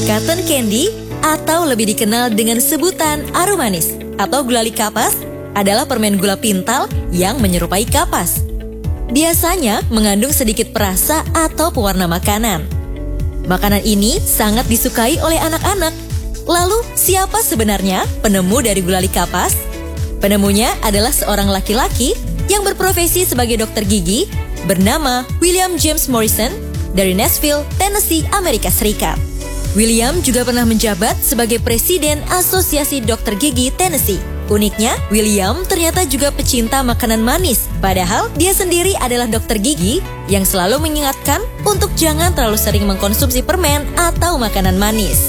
Cotton candy atau lebih dikenal dengan sebutan aromanis atau gulali kapas adalah permen gula pintal yang menyerupai kapas. Biasanya mengandung sedikit perasa atau pewarna makanan. Makanan ini sangat disukai oleh anak-anak. Lalu, siapa sebenarnya penemu dari gulali kapas? Penemunya adalah seorang laki-laki yang berprofesi sebagai dokter gigi bernama William James Morrison dari Nashville, Tennessee, Amerika Serikat. William juga pernah menjabat sebagai Presiden Asosiasi Dokter Gigi Tennessee. Uniknya, William ternyata juga pecinta makanan manis, padahal dia sendiri adalah dokter gigi yang selalu mengingatkan untuk jangan terlalu sering mengkonsumsi permen atau makanan manis.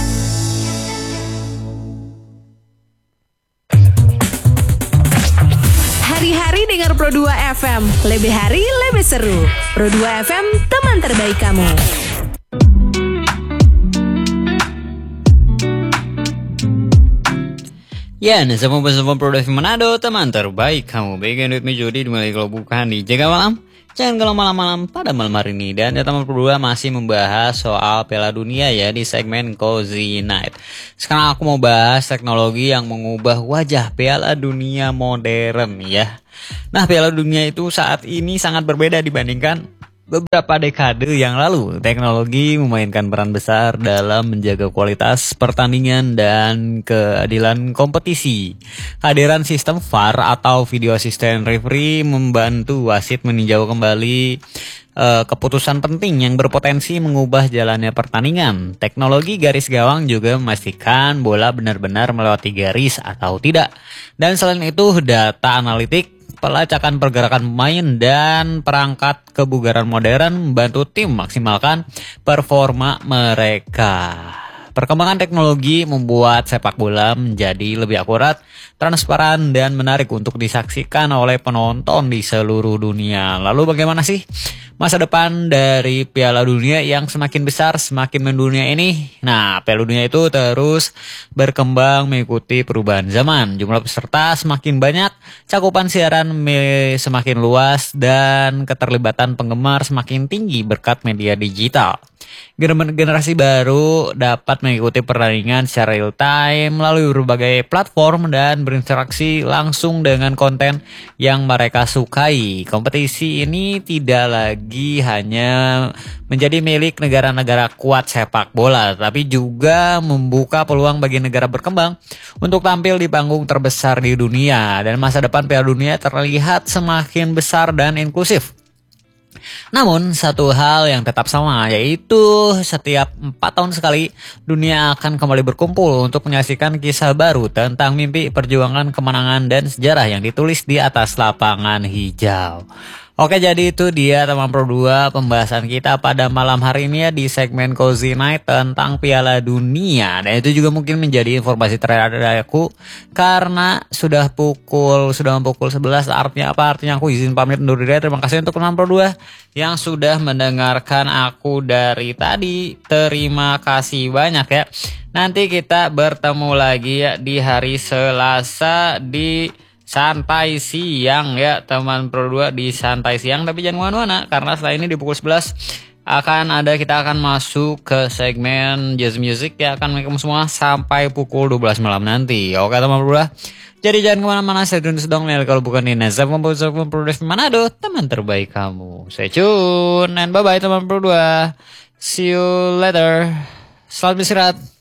Hari-hari dengar Pro 2 FM, lebih hari lebih seru. Pro 2 FM, teman terbaik kamu. Ya, sama bersama Produksi Manado, teman terbaik kamu. Bagian duit Jody dimulai kalau bukan di Jaga Malam. Jangan kalau malam-malam pada malam hari ini. Dan teman berdua masih membahas soal Piala Dunia ya di segmen Cozy Night. Sekarang aku mau bahas teknologi yang mengubah wajah Piala Dunia modern ya. Nah, Piala Dunia itu saat ini sangat berbeda dibandingkan beberapa dekade yang lalu. Teknologi memainkan peran besar dalam menjaga kualitas pertandingan dan keadilan kompetisi. Kehadiran sistem VAR atau Video Assistant Referee membantu wasit meninjau kembali keputusan penting yang berpotensi mengubah jalannya pertandingan. Teknologi garis gawang juga memastikan bola benar-benar melewati garis atau tidak. Dan selain itu, data analitik, pelacakan pergerakan pemain, dan perangkat kebugaran modern membantu tim maksimalkan performa mereka. Perkembangan teknologi membuat sepak bola menjadi lebih akurat, transparan, dan menarik untuk disaksikan oleh penonton di seluruh dunia. Lalu bagaimana sih masa depan dari Piala Dunia yang semakin besar, semakin mendunia ini? Nah, Piala Dunia itu terus berkembang mengikuti perubahan zaman. Jumlah peserta semakin banyak, cakupan siaran semakin luas, dan keterlibatan penggemar semakin tinggi berkat media digital. Generasi baru dapat mengikuti pertandingan secara real time melalui berbagai platform dan berinteraksi langsung dengan konten yang mereka sukai. Kompetisi ini tidak lagi hanya menjadi milik negara-negara kuat sepak bola, tapi juga membuka peluang bagi negara berkembang untuk tampil di panggung terbesar di dunia. Dan masa depan Piala Dunia terlihat semakin besar dan inklusif. Namun satu hal yang tetap sama, yaitu setiap 4 tahun sekali dunia akan kembali berkumpul untuk menyaksikan kisah baru tentang mimpi, perjuangan, kemenangan, dan sejarah yang ditulis di atas lapangan hijau. Oke, jadi itu dia teman Pro 2 pembahasan kita pada malam hari ini ya di segmen Cozy Night tentang Piala Dunia. Dan itu juga mungkin menjadi informasi terakhir dari aku karena sudah pukul 11. Artinya apa? Artinya aku izin pamit undur diri. Terima kasih untuk teman Pro 2 yang sudah mendengarkan aku dari tadi. Terima kasih banyak ya. Nanti kita bertemu lagi ya di hari Selasa di santai siang ya teman Pro 2, di santai siang, tapi jangan kemana-mana karena setelah ini di pukul 11 kita akan masuk ke segmen jazz music ya, akan menemani kamu semua sampai pukul 12 malam nanti. Oke teman Pro 2, jadi jangan kemana-mana, saya tune sedang kalau bukan di Nazar Komposisi Produksi Manado, teman terbaik kamu. Stay tune and bye bye teman Pro 2, see you later, selamat beristirahat.